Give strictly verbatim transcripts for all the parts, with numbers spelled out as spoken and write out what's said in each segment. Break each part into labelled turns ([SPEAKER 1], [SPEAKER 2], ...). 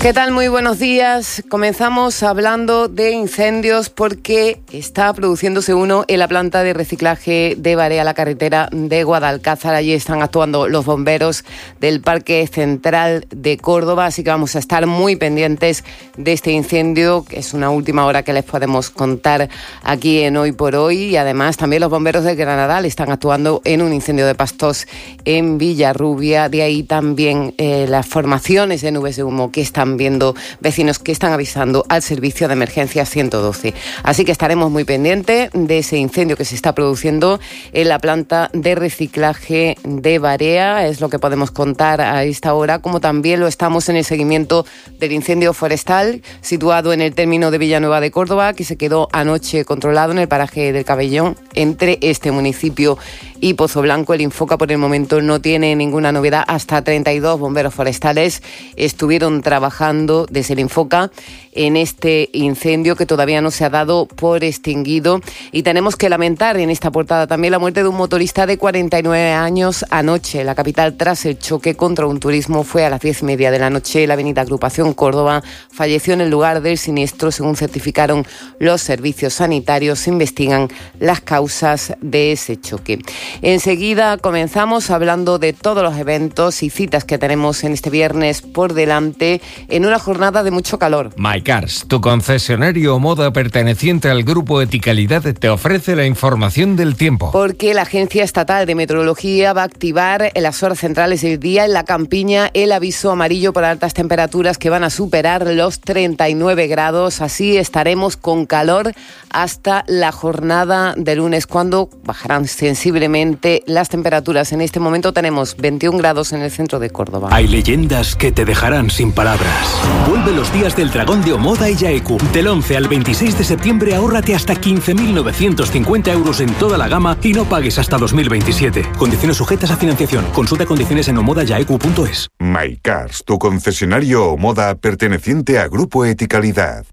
[SPEAKER 1] ¿Qué tal? Muy buenos días. Comenzamos hablando de incendios porque está produciéndose uno en la planta de reciclaje de Barea, la carretera de Guadalcázar. Allí están actuando los bomberos del Parque Central de Córdoba, así que vamos a estar muy pendientes de este incendio, que es una última hora que les podemos contar aquí en Hoy por Hoy. Y además también los bomberos de Granadal están actuando en un incendio de pastos en Villarrubia. De ahí también eh, las formaciones de nubes de humo que están viendo vecinos que están avisando al servicio de emergencias ciento doce. Así que estaremos muy pendientes de ese incendio que se está produciendo en la planta de reciclaje de Barea. Es lo que podemos contar a esta hora, como también lo estamos en el seguimiento del incendio forestal situado en el término de Villanueva de Córdoba, que se quedó anoche controlado en el paraje del Cabellón, entre este municipio y Pozo Blanco. El Infoca por el momento no tiene ninguna novedad. Hasta treinta y dos bomberos forestales estuvieron trabajando desde el Infoca en este incendio que todavía no se ha dado por extinguido. Y tenemos que lamentar en esta portada también la muerte de un motorista de cuarenta y nueve años anoche en la capital tras el choque contra un turismo. Fue a las diez y media de la noche en la avenida Agrupación Córdoba. Falleció en el lugar del siniestro, según certificaron los servicios sanitarios. Se investigan las causas de ese choque. Enseguida comenzamos hablando de todos los eventos y citas que tenemos en este viernes por delante, en una jornada de mucho calor.
[SPEAKER 2] MyCars, tu concesionario moda perteneciente al Grupo Eticalidad, te ofrece la información del tiempo.
[SPEAKER 1] Porque la Agencia Estatal de Meteorología va a activar en las horas centrales del día en la Campiña el aviso amarillo por altas temperaturas que van a superar los treinta y nueve grados. Así estaremos con calor hasta la jornada de lunes, cuando bajarán sensiblemente las temperaturas. En este momento tenemos veintiún grados en el centro de Córdoba.
[SPEAKER 3] Hay leyendas que te dejarán sin palabras. Vuelve los días del dragón de Omoda y Yaeku. Del once al veintiséis de septiembre ahórrate hasta quince mil novecientos cincuenta euros en toda la gama y no pagues hasta dos mil veintisiete. Condiciones sujetas a financiación. Consulta condiciones en omoda yaeku punto es.
[SPEAKER 4] MyCars, tu concesionario Omoda perteneciente a Grupo Eticalidad.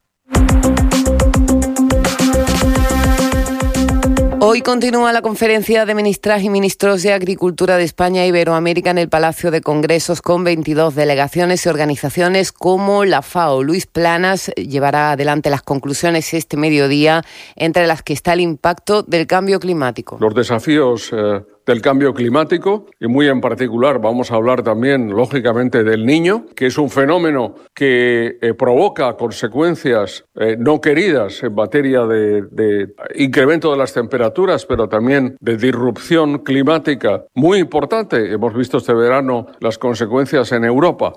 [SPEAKER 1] Hoy continúa la conferencia de ministras y ministros de Agricultura de España e Iberoamérica en el Palacio de Congresos, con veintidós delegaciones y organizaciones como la FAO. Luis Planas llevará adelante las conclusiones este mediodía, entre las que está el impacto del cambio climático.
[SPEAKER 5] Los desafíos eh, del cambio climático, y muy en particular vamos a hablar también, lógicamente, del Niño, que es un fenómeno que eh, provoca consecuencias eh, no queridas en materia de, de incremento de las temperaturas, pero también de disrupción climática muy importante. Hemos visto este verano las consecuencias en Europa.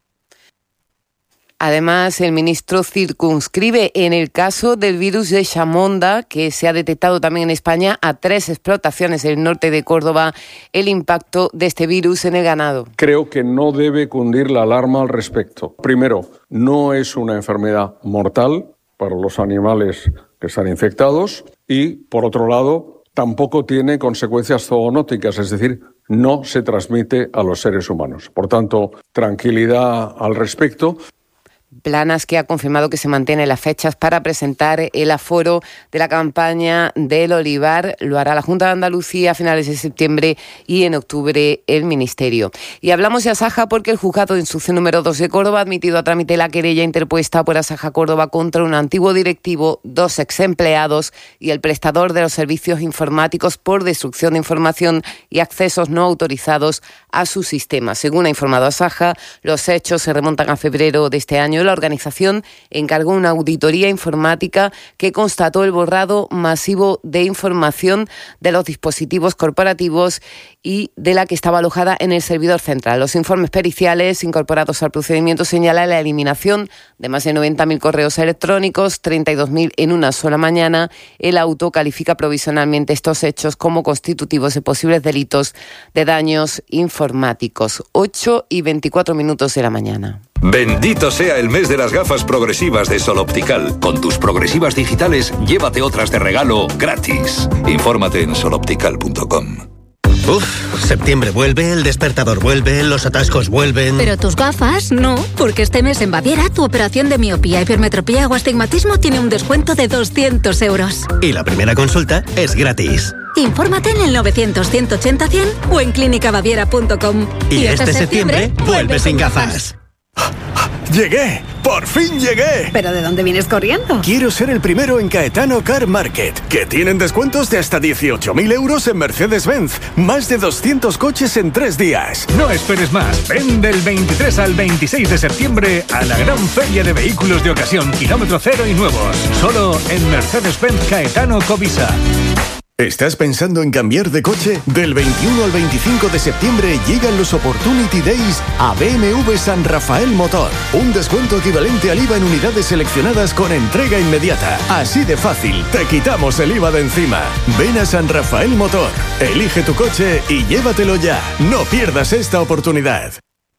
[SPEAKER 1] Además, el ministro circunscribe en el caso del virus de Chamonda, que se ha detectado también en España, a tres explotaciones del norte de Córdoba, el impacto de este virus en el ganado.
[SPEAKER 5] Creo que no debe cundir la alarma al respecto. Primero, no es una enfermedad mortal para los animales que están infectados y, por otro lado, tampoco tiene consecuencias zoonóticas, es decir, no se transmite a los seres humanos. Por tanto, tranquilidad al respecto.
[SPEAKER 1] Planas, que ha confirmado que se mantienen las fechas para presentar el aforo de la campaña del olivar. Lo hará la Junta de Andalucía a finales de septiembre y en octubre el Ministerio. Y hablamos de Asaja porque el juzgado de instrucción número dos de Córdoba ha admitido a trámite la querella interpuesta por Asaja Córdoba contra un antiguo directivo, dos exempleados y el prestador de los servicios informáticos por destrucción de información y accesos no autorizados a su sistema. Según ha informado Asaja, los hechos se remontan a febrero de este año. La organización encargó una auditoría informática que constató el borrado masivo de información de los dispositivos corporativos y de la que estaba alojada en el servidor central. Los informes periciales incorporados al procedimiento señalan la eliminación de más de noventa mil correos electrónicos, treinta y dos mil en una sola mañana. El auto califica provisionalmente estos hechos como constitutivos de posibles delitos de daños informáticos. ocho y veinticuatro minutos de la mañana.
[SPEAKER 6] Bendito sea el mes de las gafas progresivas de Sol Optical. Con tus progresivas digitales, llévate otras de regalo gratis. Infórmate en sol optical punto com.
[SPEAKER 7] Uf, septiembre vuelve, el despertador vuelve, los atascos vuelven...
[SPEAKER 8] Pero tus gafas no, porque este mes en Baviera tu operación de miopía, hipermetropía o astigmatismo tiene un descuento de doscientos euros.
[SPEAKER 7] Y la primera consulta es gratis.
[SPEAKER 8] Infórmate en el novecientos, ciento ochenta, cien o en clínica baviera punto com.
[SPEAKER 7] Y, y este, este septiembre, septiembre vuelve sin gafas.
[SPEAKER 9] ¡Llegué! ¡Por fin llegué!
[SPEAKER 10] ¿Pero de dónde vienes corriendo?
[SPEAKER 9] Quiero ser el primero en Caetano Car Market, que tienen descuentos de hasta dieciocho mil euros en Mercedes-Benz. Más de doscientos coches en tres días.
[SPEAKER 2] No esperes más. Ven del veintitrés al veintiséis de septiembre a la gran feria de vehículos de ocasión, kilómetro cero y nuevos. Solo en Mercedes-Benz Caetano Covisa.
[SPEAKER 9] ¿Estás pensando en cambiar de coche? Del veintiuno al veinticinco de septiembre llegan los Opportunity Days a B M W San Rafael Motor. Un descuento equivalente al I V A en unidades seleccionadas con entrega inmediata. Así de fácil, te quitamos el I V A de encima. Ven a San Rafael Motor, elige tu coche y llévatelo ya. No pierdas esta oportunidad.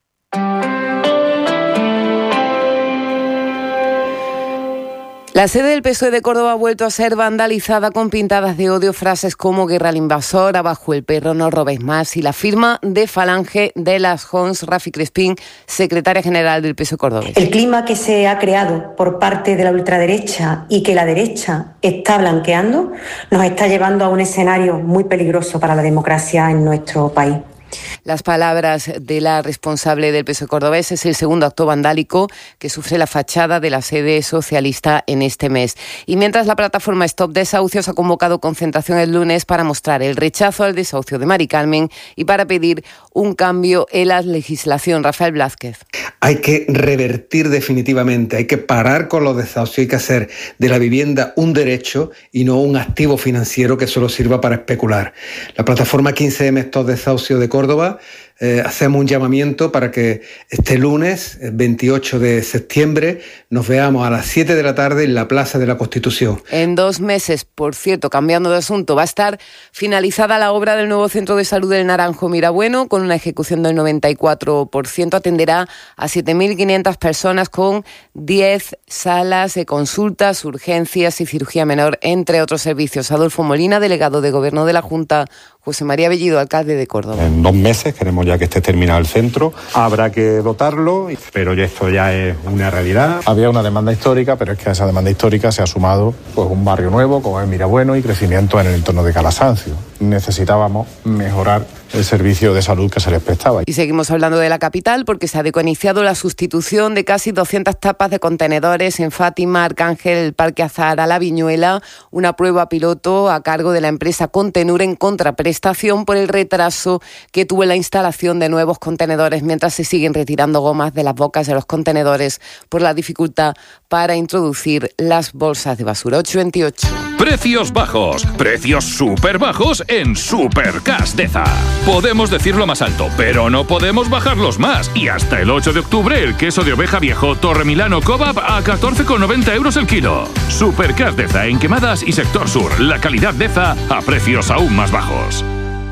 [SPEAKER 1] La sede del P S O E de Córdoba ha vuelto a ser vandalizada con pintadas de odio, frases como guerra al invasor, abajo el perro, no robéis más, y la firma de Falange de las Jons, Rafi Crespín, secretaria general del P S O E cordobés.
[SPEAKER 11] El clima que se ha creado por parte de la ultraderecha y que la derecha está blanqueando nos está llevando a un escenario muy peligroso para la democracia en nuestro país.
[SPEAKER 1] Las palabras de la responsable del P S O E cordobés. Es el segundo acto vandálico que sufre la fachada de la sede socialista en este mes. Y mientras la plataforma Stop Desahucios ha convocado concentración el lunes para mostrar el rechazo al desahucio de Mari Carmen y para pedir un cambio en la legislación. Rafael Blázquez.
[SPEAKER 12] Hay que revertir definitivamente, hay que parar con los desahucios, hay que hacer de la vivienda un derecho y no un activo financiero que solo sirva para especular. La plataforma quince eme Stop Desahucios de Córdoba eh, hacemos un llamamiento para que este lunes, el veintiocho de septiembre, nos veamos a las siete de la tarde en la Plaza de la Constitución.
[SPEAKER 1] En dos meses, por cierto, cambiando de asunto, va a estar finalizada la obra del nuevo Centro de Salud del Naranjo Mirabueno, con una ejecución del noventa y cuatro por ciento. Atenderá a siete mil quinientas personas con diez salas de consultas, urgencias y cirugía menor, entre otros servicios. Adolfo Molina, delegado de Gobierno de la Junta. José María Bellido, alcalde de Córdoba.
[SPEAKER 13] En dos meses queremos ya que esté terminado el centro. Habrá que dotarlo, pero ya esto ya es una realidad. Había una demanda histórica, pero es que a esa demanda histórica se ha sumado pues un barrio nuevo como es Mirabueno y crecimiento en el entorno de Calasancio. Necesitábamos mejorar el servicio de salud que se les prestaba.
[SPEAKER 1] Y seguimos hablando de la capital porque se ha iniciado la sustitución de casi doscientas tapas de contenedores en Fátima, Arcángel, el Parque Azahara, La Viñuela, una prueba piloto a cargo de la empresa Contenur en contraprestación por el retraso que tuvo la instalación de nuevos contenedores, mientras se siguen retirando gomas de las bocas de los contenedores por la dificultad para introducir las bolsas de basura. ocho veintiocho.
[SPEAKER 14] Precios bajos, precios súper bajos en Supercas Deza. Podemos decirlo más alto, pero no podemos bajarlos más. Y hasta el ocho de octubre, el queso de oveja viejo Torre Milano Cobab a catorce con noventa euros el kilo. Supercas Deza en Quemadas y Sector Sur. La calidad Deza a precios aún más bajos.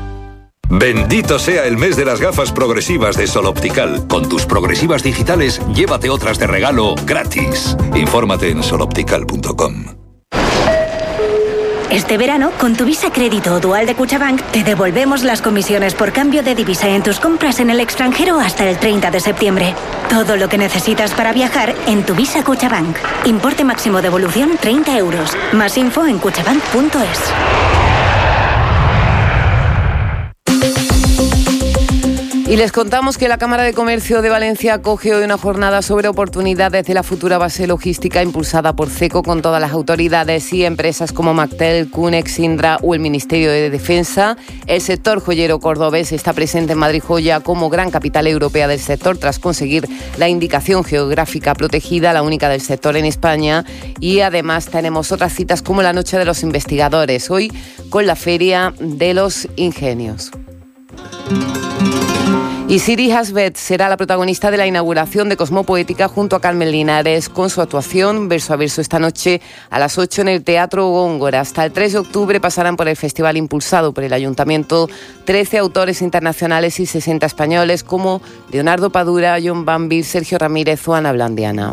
[SPEAKER 6] Bendito sea el mes de las gafas progresivas de Sol Optical. Con tus progresivas digitales, llévate otras de regalo gratis. Infórmate en sol optical punto com.
[SPEAKER 15] Este verano, con tu Visa Crédito o Dual de Cuchabank, te devolvemos las comisiones por cambio de divisa en tus compras en el extranjero hasta el treinta de septiembre. Todo lo que necesitas para viajar en tu Visa Cuchabank. Importe máximo devolución treinta euros. Más info en cuchabank punto es.
[SPEAKER 1] Y les contamos que la Cámara de Comercio de Valencia acoge hoy una jornada sobre oportunidades de la futura base logística impulsada por CECO con todas las autoridades y empresas como Mactel, Cunex, Indra o el Ministerio de Defensa. El sector joyero cordobés está presente en Madrid Joya como gran capital europea del sector tras conseguir la indicación geográfica protegida, la única del sector en España. Y además tenemos otras citas como la Noche de los Investigadores, hoy con la Feria de los Ingenios. Y Siri Hasbet será la protagonista de la inauguración de Cosmopoética junto a Carmen Linares con su actuación verso a verso esta noche a las ocho en el Teatro Góngora. Hasta el tres de octubre pasarán por el festival impulsado por el Ayuntamiento trece autores internacionales y sesenta españoles como Leonardo Padura, John Banville, Sergio Ramírez o Ana Blandiana.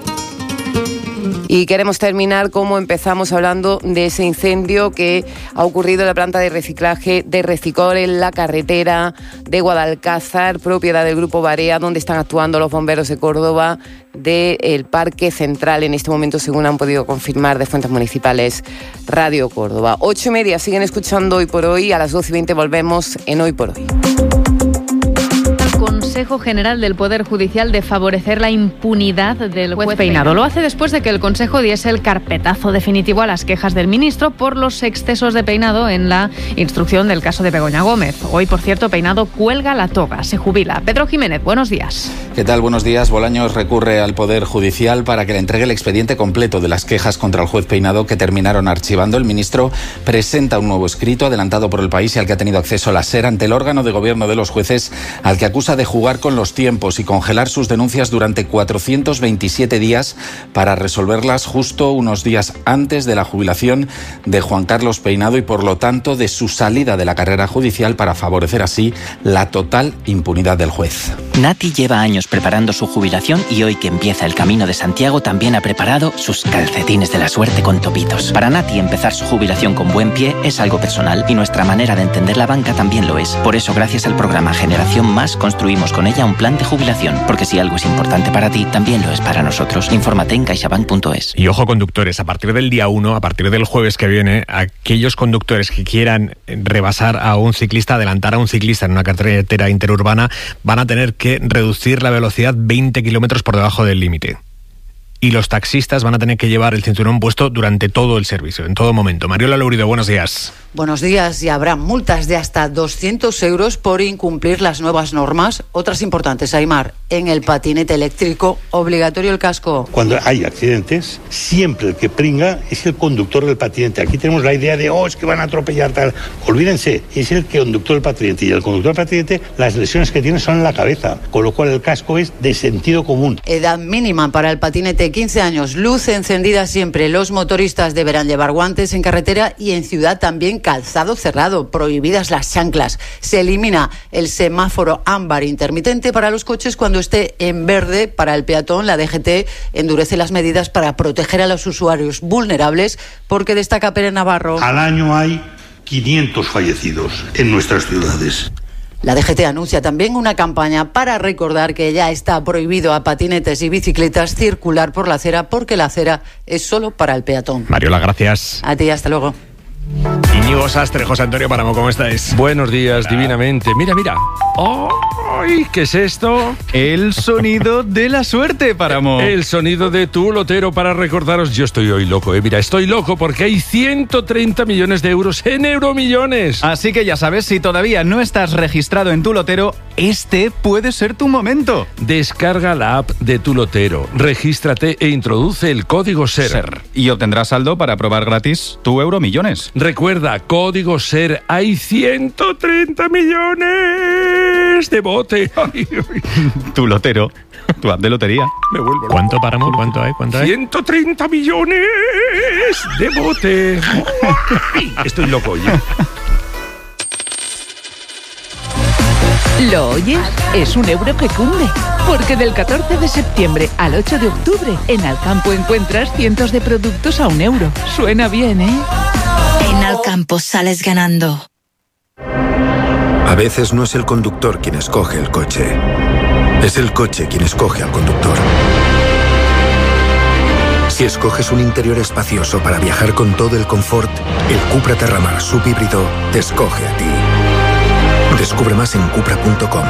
[SPEAKER 1] Y queremos terminar como empezamos hablando de ese incendio que ha ocurrido en la planta de reciclaje de Recicor en la carretera de Guadalcázar, propiedad del Grupo Barea, donde están actuando los bomberos de Córdoba del Parque Central en este momento, según han podido confirmar de fuentes municipales Radio Córdoba. Ocho y media, siguen escuchando Hoy por Hoy. A las doce y veinte volvemos en Hoy por Hoy.
[SPEAKER 10] Consejo General del Poder Judicial de favorecer la impunidad del juez Peinado. Lo hace después de que el Consejo diese el carpetazo definitivo a las quejas del ministro por los excesos de Peinado en la instrucción del caso de Begoña Gómez. Hoy, por cierto, Peinado cuelga la toga, se jubila. Pedro Jiménez, buenos días.
[SPEAKER 16] ¿Qué tal? Buenos días. Bolaños recurre al Poder Judicial para que le entregue el expediente completo de las quejas contra el juez Peinado que terminaron archivando. El ministro presenta un nuevo escrito adelantado por El País y al que ha tenido acceso la SER ante el órgano de gobierno de los jueces, al que acusa de jugar con los tiempos y congelar sus denuncias durante cuatrocientos veintisiete días para resolverlas justo unos días antes de la jubilación de Juan Carlos Peinado y por lo tanto de su salida de la carrera judicial para favorecer así la total impunidad del juez.
[SPEAKER 17] Nati lleva años preparando su jubilación y hoy que empieza el Camino de Santiago también ha preparado sus calcetines de la suerte con topitos. Para Nati empezar su jubilación con buen pie es algo personal y nuestra manera de entender la banca también lo es. Por eso, gracias al programa Generación Más, construimos con ella un plan de jubilación, porque si algo es importante para ti, también lo es para nosotros. Infórmate en caixabank punto es.
[SPEAKER 18] Y ojo, conductores, a partir del día uno, a partir del jueves que viene, aquellos conductores que quieran rebasar a un ciclista, adelantar a un ciclista en una carretera interurbana, van a tener que reducir la velocidad veinte kilómetros por debajo del límite. Y los taxistas van a tener que llevar el cinturón puesto durante todo el servicio, en todo momento. Mariola Lourido, buenos días.
[SPEAKER 19] Buenos días, y habrá multas de hasta doscientos euros por incumplir las nuevas normas. Otras importantes, Aimar, en el patinete eléctrico, obligatorio el casco.
[SPEAKER 20] Cuando hay accidentes, siempre el que pringa es el conductor del patinete. Aquí tenemos la idea de, oh, es que van a atropellar tal. Olvídense, es el que conductor del patinete. Y el conductor del patinete, las lesiones que tiene son en la cabeza, con lo cual el casco es de sentido común.
[SPEAKER 19] Edad mínima para el patinete, quince años, luz encendida siempre. Los motoristas deberán llevar guantes en carretera y en ciudad también calzado cerrado, prohibidas las chanclas. Se elimina el semáforo ámbar intermitente para los coches cuando esté en verde para el peatón. La D G T endurece las medidas para proteger a los usuarios vulnerables, porque destaca Pérez Navarro.
[SPEAKER 20] Al año hay quinientos fallecidos en nuestras ciudades.
[SPEAKER 19] La D G T anuncia también una campaña para recordar que ya está prohibido a patinetes y bicicletas circular por la acera, porque la acera es solo para el peatón.
[SPEAKER 18] Mariola, gracias.
[SPEAKER 19] A ti, hasta luego.
[SPEAKER 18] Íñigo Sastre, José Antonio Páramo, ¿cómo estáis?
[SPEAKER 21] Buenos días, divinamente. Mira, mira. ¡Ay! ¿Qué es esto?
[SPEAKER 22] El sonido de la suerte, Páramo.
[SPEAKER 21] El sonido de tu lotero para recordaros. Yo estoy hoy loco, eh. Mira, estoy loco porque hay ciento treinta millones de euros en Euromillones.
[SPEAKER 22] Así que ya sabes, si todavía no estás registrado en tu lotero, este puede ser tu momento.
[SPEAKER 21] Descarga la app de tu lotero, regístrate e introduce el código SER.
[SPEAKER 22] SER. Y obtendrás saldo para probar gratis tu Euromillones.
[SPEAKER 21] Recuerda, código SER, hay ciento treinta millones de bote. Ay, ay.
[SPEAKER 22] Tu lotero, tu app de lotería.
[SPEAKER 21] Me vuelvo.
[SPEAKER 18] ¿Cuánto, Páramo? ¿Cuánto hay? ¿Cuánto hay?
[SPEAKER 21] ciento treinta millones de bote. Ay, estoy loco, oye.
[SPEAKER 23] ¿Lo oyes? Es un euro que cunde. Porque del catorce de septiembre al ocho de octubre, en Alcampo encuentras cientos de productos a un euro. Suena bien, ¿eh?
[SPEAKER 24] En Alcampo sales ganando.
[SPEAKER 25] A veces no es el conductor quien escoge el coche. Es el coche quien escoge al conductor. Si escoges un interior espacioso para viajar con todo el confort, el Cupra Terramar subhíbrido te escoge a ti. Descubre más en cupra punto com.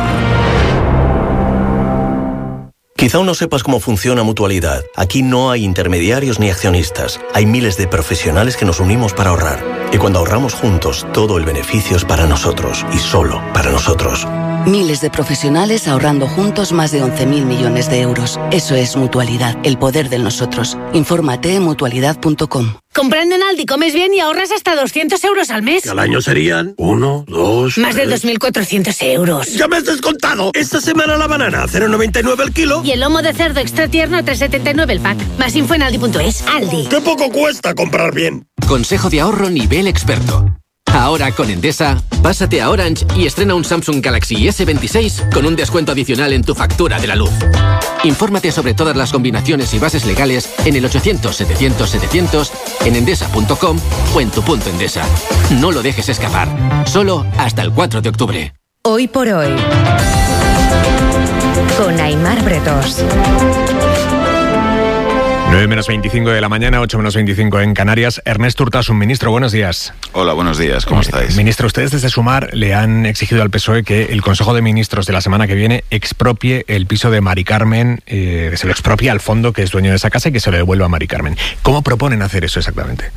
[SPEAKER 26] Quizá aún no sepas cómo funciona Mutualidad. Aquí no hay intermediarios ni accionistas. Hay miles de profesionales que nos unimos para ahorrar. Y cuando ahorramos juntos, todo el beneficio es para nosotros y solo para nosotros.
[SPEAKER 27] Miles de profesionales ahorrando juntos más de once mil millones de euros. Eso es Mutualidad, el poder del nosotros. Infórmate en mutualidad punto com.
[SPEAKER 28] Comprando en Aldi comes bien y ahorras hasta doscientos euros al mes.
[SPEAKER 29] Que al año serían uno, dos...
[SPEAKER 28] Más
[SPEAKER 29] tres...
[SPEAKER 28] de dos mil cuatrocientos euros.
[SPEAKER 29] ¡Ya me has descontado! Esta semana la banana, cero coma noventa y nueve el kilo.
[SPEAKER 28] Y el lomo de cerdo extra tierno, tres coma setenta y nueve el pack. Más info en aldi punto es. Aldi.
[SPEAKER 29] ¡Qué poco cuesta comprar bien!
[SPEAKER 30] Consejo de ahorro nivel experto. Ahora con Endesa, pásate a Orange y estrena un Samsung Galaxy ese veintiséis con un descuento adicional en tu factura de la luz. Infórmate sobre todas las combinaciones y bases legales en el ochocientos, setecientos, setecientos, en endesa punto com o en tu punto Endesa. No lo dejes escapar. Solo hasta el cuatro de octubre.
[SPEAKER 31] Hoy por hoy, con Aimar Bretos.
[SPEAKER 18] nueve menos veinticinco de la mañana, ocho menos veinticinco en Canarias. Ernesto Urtasun, ministro, buenos días.
[SPEAKER 2] Hola, buenos días, ¿cómo estáis?
[SPEAKER 18] Ministro, ustedes desde Sumar le han exigido al P S O E que el Consejo de Ministros de la semana que viene expropie el piso de Mari Carmen, eh, que se lo expropie al fondo que es dueño de esa casa y que se lo devuelva a Mari Carmen. ¿Cómo proponen hacer eso exactamente?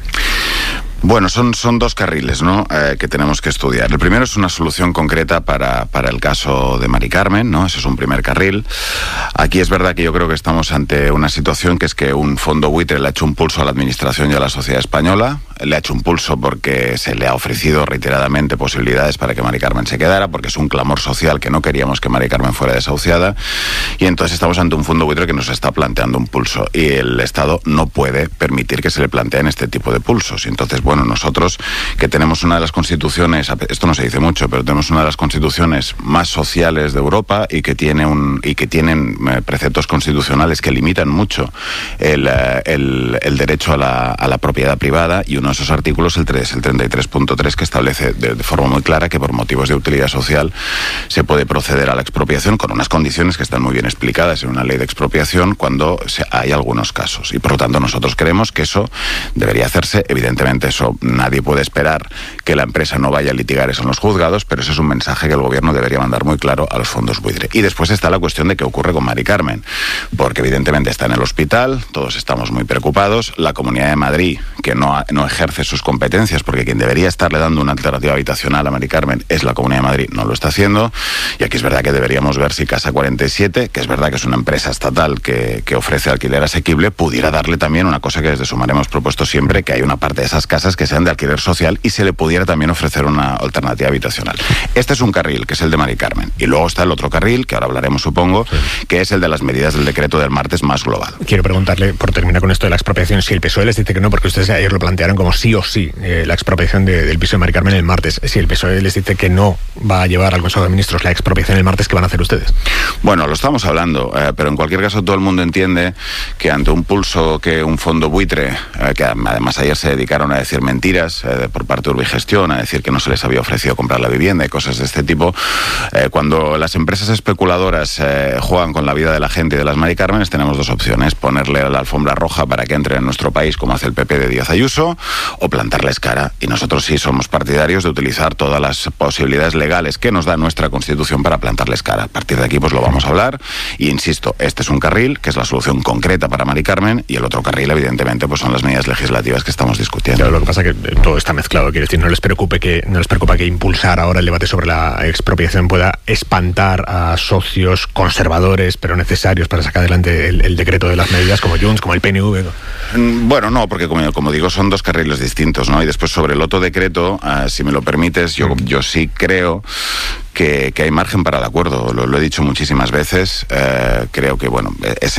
[SPEAKER 2] Bueno, son, son dos carriles, ¿no?, eh, que tenemos que estudiar. El primero es una solución concreta para, para el caso de Mari Carmen, ¿no? Ese es un primer carril. Aquí es verdad que yo creo que estamos ante una situación que es que un fondo buitre le ha hecho un pulso a la Administración y a la sociedad española. Le ha hecho un pulso porque se le ha ofrecido reiteradamente posibilidades para que Mari Carmen se quedara, porque es un clamor social que no queríamos que Mari Carmen fuera desahuciada. Y entonces estamos ante un fondo buitre que nos está planteando un pulso. Y el Estado no puede permitir que se le planteen este tipo de pulsos. Y entonces, bueno, nosotros que tenemos una de las constituciones, esto no se dice mucho, pero tenemos una de las constituciones más sociales de Europa y que tiene un y que tienen preceptos constitucionales que limitan mucho el, el, el derecho a la, a la propiedad privada, y uno de esos artículos, el, tres, el treinta y tres punto tres, que establece de, de forma muy clara que por motivos de utilidad social se puede proceder a la expropiación con unas condiciones que están muy bien explicadas en una ley de expropiación cuando se, hay algunos casos. Y por lo tanto nosotros creemos que eso debería hacerse. Evidentemente eso nadie puede esperar que la empresa no vaya a litigar eso en los juzgados, pero ese es un mensaje que el gobierno debería mandar muy claro a los fondos buitre. Y después está la cuestión de qué ocurre con Mari Carmen, porque evidentemente está en el hospital, todos estamos muy preocupados. La Comunidad de Madrid, que no, no ejerce sus competencias, porque quien debería estarle dando una alternativa habitacional a Mari Carmen es la Comunidad de Madrid, no lo está haciendo. Y aquí es verdad que deberíamos ver si Casa cuarenta y siete, que es verdad que es una empresa estatal que, que ofrece alquiler asequible, pudiera darle también una cosa que desde Sumar hemos propuesto siempre, que hay una parte de esas casas que sean de alquiler social y se le pudiera también ofrecer una alternativa habitacional. Este es un carril, que es el de Mari Carmen. Y luego está el otro carril, que ahora hablaremos supongo, sí, que es el de las medidas del decreto del martes más global.
[SPEAKER 18] Quiero preguntarle, por terminar con esto de la expropiación, si el P S O E les dice que no, porque ustedes ayer lo plantearon como sí o sí, eh, la expropiación de, del piso de Mari Carmen el martes. Si el P S O E les dice que no va a llevar al Consejo de Ministros la expropiación el martes, ¿qué van a hacer ustedes?
[SPEAKER 2] Bueno, lo estamos hablando, eh, pero en cualquier caso todo el mundo entiende que ante un pulso que un fondo buitre, eh, que además ayer se dedicaron a decir mentiras eh, por parte de Urbigestión, a decir que no se les había ofrecido comprar la vivienda y cosas de este tipo, eh, cuando las empresas especuladoras eh, juegan con la vida de la gente y de las Mari Cármenes, tenemos dos opciones: ponerle la alfombra roja para que entre en nuestro país, como hace el P P de Díaz Ayuso, o plantarles cara. Y nosotros sí somos partidarios de utilizar todas las posibilidades legales que nos da nuestra Constitución para plantarles cara. A partir de aquí pues lo vamos a hablar, y insisto, este es un carril que es la solución concreta para Mari Carmen, y el otro carril evidentemente pues son las medidas legislativas que estamos discutiendo.
[SPEAKER 18] Claro, lo que pasa es que todo está mezclado, quiero decir, no les preocupe que no les preocupa que impulsar ahora el debate sobre la expropiación pueda espantar a socios conservadores pero necesarios para sacar adelante el, el decreto de las medidas, como Junts, como el P N V.
[SPEAKER 2] Bueno, no, porque como, como digo, son dos carriles distintos, ¿no? Y después sobre el otro decreto, uh, si me lo permites, yo, yo sí creo que, que hay margen para el acuerdo. Lo, lo he dicho muchísimas veces. Uh, creo que, bueno, ese